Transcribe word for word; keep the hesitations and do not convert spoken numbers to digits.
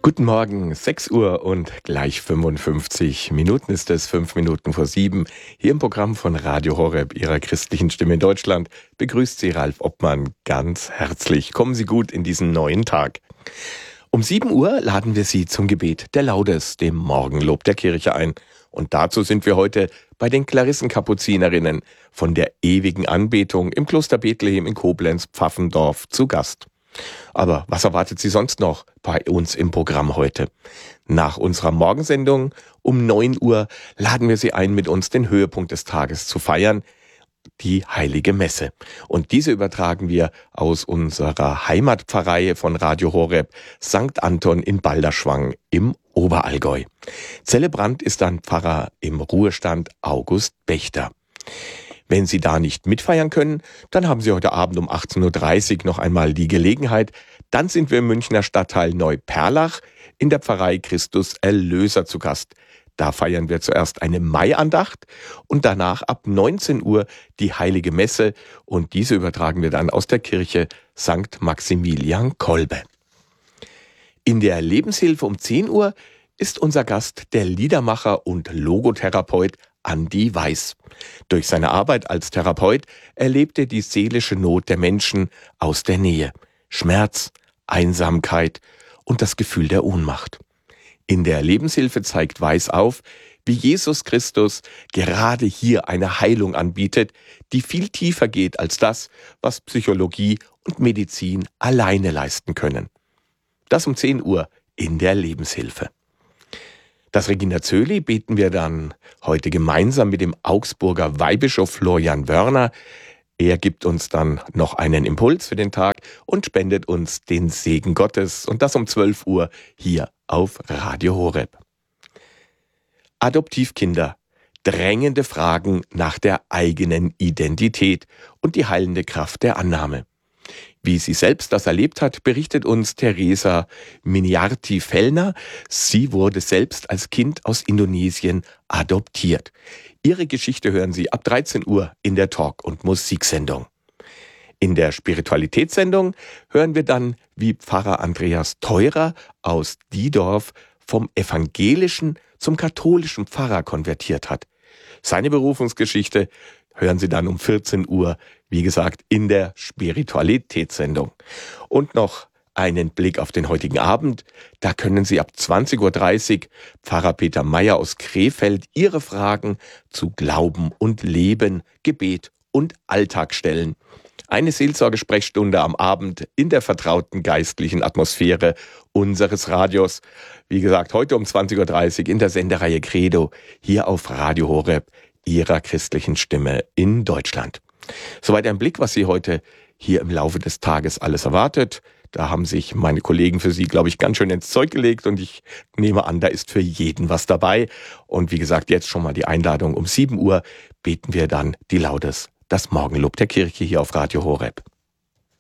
Guten Morgen, sechs Uhr und gleich fünfundfünfzig Minuten ist es, fünf Minuten vor sieben. Hier im Programm von Radio Horeb, Ihrer christlichen Stimme in Deutschland, begrüßt Sie Ralf Obmann ganz herzlich. Kommen Sie gut in diesen neuen Tag. Um sieben Uhr laden wir Sie zum Gebet der Laudes, dem Morgenlob der Kirche ein. Und dazu sind wir heute bei den Klarissenkapuzinerinnen von der ewigen Anbetung im Kloster Bethlehem in Koblenz-Pfaffendorf zu Gast. Aber was erwartet Sie sonst noch bei uns im Programm heute? Nach unserer Morgensendung um neun Uhr laden wir Sie ein, mit uns den Höhepunkt des Tages zu feiern, die Heilige Messe. Und diese übertragen wir aus unserer Heimatpfarrei von Radio Horeb, Sankt Anton in Balderschwang im Oberallgäu. Zelebrant ist dann Pfarrer im Ruhestand August Bechter. Wenn Sie da nicht mitfeiern können, dann haben Sie heute Abend um achtzehn Uhr dreißig noch einmal die Gelegenheit. Dann sind wir im Münchner Stadtteil Neuperlach in der Pfarrei Christus Erlöser zu Gast. Da feiern wir zuerst eine Maiandacht und danach ab neunzehn Uhr die Heilige Messe. Und diese übertragen wir dann aus der Kirche Sankt Maximilian Kolbe. In der Lebenshilfe um zehn Uhr ist unser Gast der Liedermacher und Logotherapeut Andi Weiß. Durch seine Arbeit als Therapeut erlebt er die seelische Not der Menschen aus der Nähe, Schmerz, Einsamkeit und das Gefühl der Ohnmacht. In der Lebenshilfe zeigt Weiß auf, wie Jesus Christus gerade hier eine Heilung anbietet, die viel tiefer geht als das, was Psychologie und Medizin alleine leisten können. Das um zehn Uhr in der Lebenshilfe. Das Regina Coeli beten wir dann heute gemeinsam mit dem Augsburger Weihbischof Florian Wörner. Er gibt uns dann noch einen Impuls für den Tag und spendet uns den Segen Gottes. Und das um zwölf Uhr hier auf Radio Horeb. Adoptivkinder. Drängende Fragen nach der eigenen Identität und die heilende Kraft der Annahme. Wie sie selbst das erlebt hat, berichtet uns Teresa Miniarty-Fellner. Sie wurde selbst als Kind aus Indonesien adoptiert. Ihre Geschichte hören Sie ab dreizehn Uhr in der Talk- und Musiksendung. In der Spiritualitätssendung hören wir dann, wie Pfarrer Andreas Theurer aus Diedorf vom evangelischen zum katholischen Pfarrer konvertiert hat. Seine Berufungsgeschichte hören Sie dann um vierzehn Uhr, wie gesagt, in der Spiritualitätssendung. Und noch einen Blick auf den heutigen Abend. Da können Sie ab zwanzig Uhr dreißig Pfarrer Peter Meyer aus Krefeld Ihre Fragen zu Glauben und Leben, Gebet und Alltag stellen. Eine Seelsorgesprechstunde am Abend in der vertrauten geistlichen Atmosphäre unseres Radios. Wie gesagt, heute um zwanzig Uhr dreißig in der Sendereihe Credo hier auf Radio Horeb, Ihrer christlichen Stimme in Deutschland. Soweit ein Blick, was Sie heute hier im Laufe des Tages alles erwartet. Da haben sich meine Kollegen für Sie, glaube ich, ganz schön ins Zeug gelegt und ich nehme an, da ist für jeden was dabei. Und wie gesagt, jetzt schon mal die Einladung. Um sieben Uhr beten wir dann die Laudes, das Morgenlob der Kirche hier auf Radio Horeb.